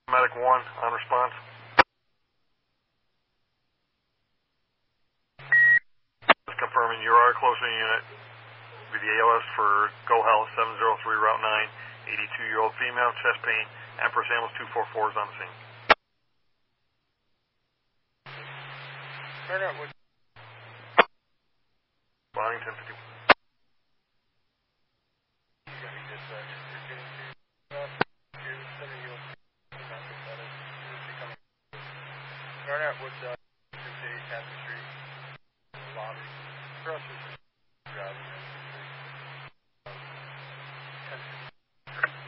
Medic 1 on response. Just confirming you are a closer unit. Be the ALS for Go Health 703 Route 9, 82-year-old female, chest pain, Empress Ambulance 244 is on the scene. Bonington 50. Start out with Tapestry lobby.